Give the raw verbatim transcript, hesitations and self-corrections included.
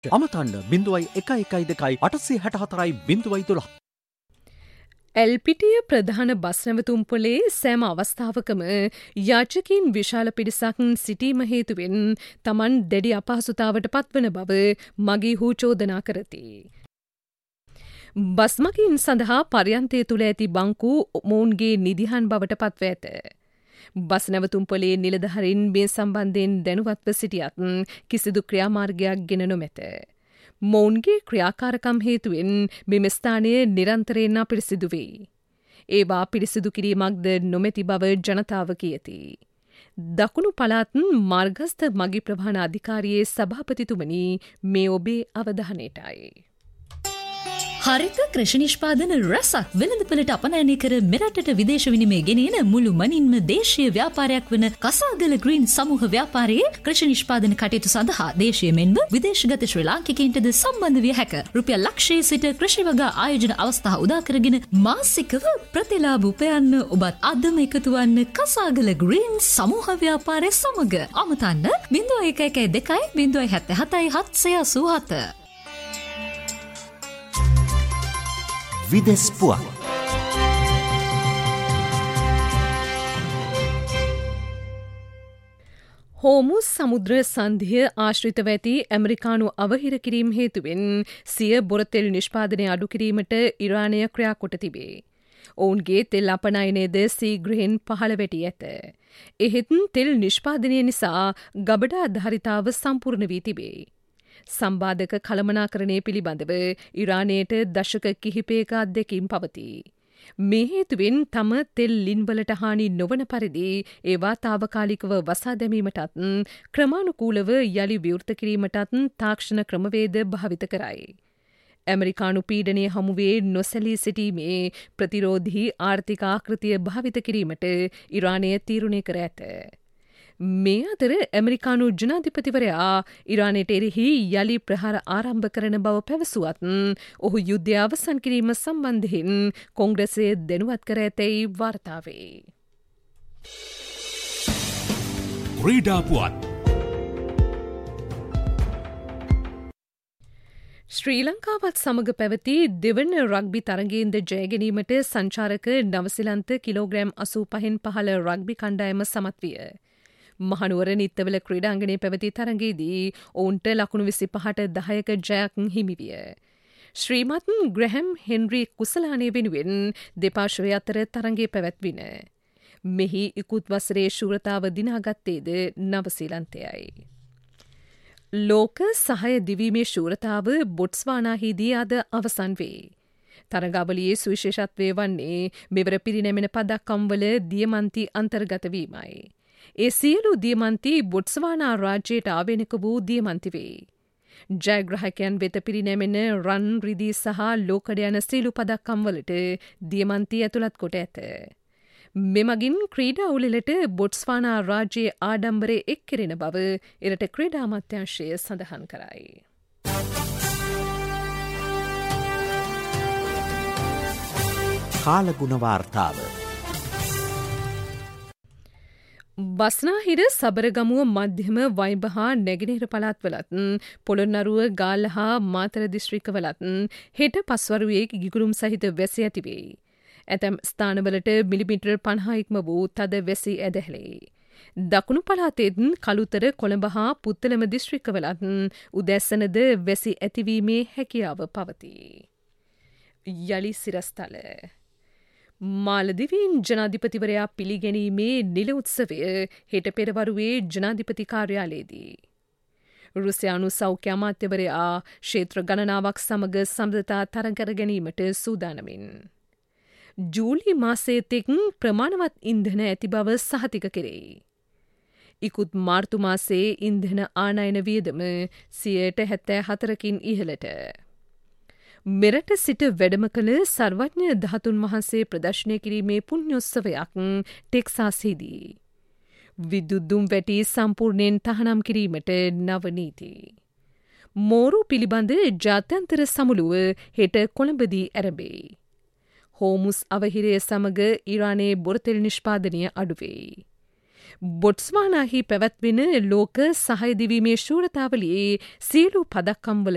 අමතන්න බිඳුවයි එක එකයි දෙකයි අටසිය හැට හතරයි බිඳුවයි දොළහ. එල්පිටිය ප්‍රධාන බස් නැවතුම්පොලේ සෑම අවස්ථාවකම යාචකින් විශාල පිරිසක් සිටීම හේතුවෙන් තමන් දැඩි අපහසුතාවට පත්වන බව මගීහු චෝදනා කරති. බස්මකින් සඳහා පර්යන්තය තුළ ඇති බංකු මොවුන්ගේ නිදිහන් බවට පත්ව ඇත. බස් නැවතුම්පොලේ නිලධහරින් මේ සම්බන්ධයෙන් දැනුවත්ව සිටියත් කිසිදු ක්‍රියාමාර්ගයක් ගෙන නොමැත. මොවුන්ගේ ක්‍රියාකාරකම් හේතුවෙන් මෙම ස්ථානය නිරන්තරයෙන් අපිරිසිදු වෙයි. ඒවා පිරිසිදු කිරීමක්ද නොමැති බව ජනතාව කියති. දකුණු පළාත් මාර්ගස්ථ මගී ප්‍රවාහන අධිකාරියේ සභාපතිතුමනි මේ ඔබේ අවධානයටයි. හරිත කෘෂි නිෂ්පාදන රැසක් වෙළඳපළට අපනයනය කර මෙරටට විදේශ විනිමය ගෙනෙන මුළු මනින්ම දේශීය ව්‍යාපාරයක් වන කසාගල ග්‍රීන් සමූහ ව්‍යාපාරයේ කෘෂි නිෂ්පාදන කටයුතු සඳහා දේශීය මෙන්ම විදේශගත ශ්‍රී ලාංකිකයින්ටද සම්බන්ධ විය හැක. රුපියල් ලක්ෂයේ සිට කෘෂි වගා ආයෝජන අවස්ථා උදා කරගෙන මාසිකව ප්‍රතිලාභ උපයන්න ඔබත් අදම එකතු වන්න කසාගල ග්‍රීන් සමූහ ව්‍යාපාරය සමග. අමතන්න බිංදුව එක එකයි දෙකයි බිංදුව හැත්තෑ හතයි හත්සිය අසූ හත. විදෙස් පුවත්. හෝමුස් සමුද්‍ර සන්ධිය ආශ්‍රිතව ඇති ඇමරිකානු අවහිර කිරීම හේතුවෙන් සිය බොරතෙල් නිෂ්පාදනය අඩු කිරීමට ඉරානය ක්‍රියා කොට තිබේ. ඔවුන්ගේ තෙල් අපනයනයද සීග්‍රහෙන් පහළ වැටි ඇත. එහෙත් තෙල් නිෂ්පාදනය නිසා ගබඩා ධාරිතාව සම්පූර්ණ වී තිබේ. සම්බාධක කළමනාකරණය පිළිබඳව ඉරානයට දශක කිහිපයක අත්දැකීම් පවතී. මේ හේතුවෙන් තම තෙල් ලින්වලට හානි නොවන පරිදි ඒවා තාවකාලිකව වසා දැමීමටත් ක්‍රමානුකූලව යළි විවෘත කිරීමටත් තාක්ෂණ ක්‍රමවේද භාවිත කරයි. ඇමරිකානු පීඩනය හමුවේ නොසැලී සිටීමේ ප්‍රතිරෝධී ආර්ථික ආකෘතිය භාවිත කිරීමට ඉරානය තීරණය කර ඇත. මේ අතර ඇමරිකානු ජනාධිපතිවරයා ඉරානයට එරෙහි යළි ප්‍රහාර ආරම්භ කරන බව පැවසුවත් ඔහු යුද්ධය අවසන් කිරීම සම්බන්ධයෙන් කොංග්‍රසය දැනුවත් කර ඇතැයි වාර්තාවේ. ක්‍රීඩා පුවත්. ශ්‍රී ලංකාවත් සමග පැවති දෙවන රග්බි තරගයෙන්ද ජයගැනීමට සංචාරක නවසිලන්ත කිලෝග්‍රෑම් අසූ පහෙන් පහළ රග්බි කණ්ඩායම සමත් විය. මහනුවර නිත්තවල ක්‍රීඩාංගණයේ පැවති තරගයේදී ඔවුන්ට ලකුණු විසි පහට දහයක ජයක් හිමිවිය. ශ්‍රීමත් ග්‍රැහැම් හෙන්රි කුසලානය වෙනුවෙන් දෙපාර්ශ්වය අතර තරගයේ පැවැත්වින. මෙහි ඉකුත් වසරේ ශූරතාව දිනාගත්තේද නවසීලන්තයයි. ලෝක සහය දිවීමේ ශූරතාව බොට්ස්වානාහිදී අද අවසන් වේ. තරගාවලියේ සුවිශේෂත්වය වන්නේ මෙවර පිරිනැමෙන පදක්කම්වල දියමන්ති අන්තර්ගතවීමයි. ඒ සියලු දියමන්ති බොට්ස්වානා රාජ්‍යයට ආවෙනක වූ දියමන්ති වේ. ජයග්‍රහකයන් වෙත පිරිනැමෙන රන් රිදී සහ ලෝකඩ යන සියලු පදක්කම්වලට දියමන්ති ඇතුළත් කොට ඇත. මෙමගින් ක්‍රීඩා උළෙලට බොට්ස්වානා රාජ්‍යයේ ආඩම්බරය එක් කෙරෙන බව එරට ක්‍රීඩා අමාත්‍යාංශය සඳහන් කරයි. කාලගුණ වාර්තාව. බස්නාහිර සබරගමුව මධ්‍යම වයිඹ හා නැගෙනහිර පළාත්වලත් පොළොන්නරුව ගාල්ල හා මාතර දිස්ත්‍රික්කවලත් හෙට පස්වරුවේ ගිගුරුම් සහිත වැසි ඇතිවේ. ඇතැම් ස්ථානවලට මිලිමිටර් පනහ ඉක්ම වූ තද වැසි ඇදහැලේ. දකුණු පළාතෙත් කළුතර කොළඹ හා පුත්තලම දිස්ත්‍රික්කවලත් උදැස්සනද වැසි ඇතිවීමේ හැකියාව පවතී. යළි සිරස්තල. මාලදිවීන් ජනාධිපතිවරයා පිළිගැනීමේ නිල උත්සවය හෙට පෙරවරුවේ ජනාධිපති කාර්යාලයේදී. රුසියානු සෞඛ්‍ය අමාත්‍යවරයා ක්ෂේත්‍ර ගණනාවක් සමග සම්බන්ධතා තරඟ කර ගැනීමට සූදානමින්. ජූලි මාසයේ තෙක් ප්‍රමාණවත් ඉන්ධන ඇති බව සහතික කෙරෙයි. ඉකුත් මාර්තු මාසයේ ඉන්ධන ආනයන වියදම සියයට හැත්තෑ හතරකින් ඉහළට. මෙරට සිට වැඩම කළ සර්වඥ ධාතුන් වහන්සේ ප්‍රදර්ශනය කිරීමේ පුණ්‍යොත්සවයක් ටෙක්සාස්හිදී. විදුද්දුම් වැටි සම්පූර්ණයෙන් තහනම් කිරීමට නවනීති. මෝරු පිළිබඳ ජාත්‍යන්තර සමුළුව හෙට කොළඹදී ඇරඹේ. හෝමුස් අවහිරය සමග ඉරානයේ බොරතෙල් නිෂ්පාදනය අඩුවේ. බොට්ස්වානාහි පැවැත්වෙන ලෝක සහය දිවීමේ ශූරතාවලියේ සියලු පදක්කම්වල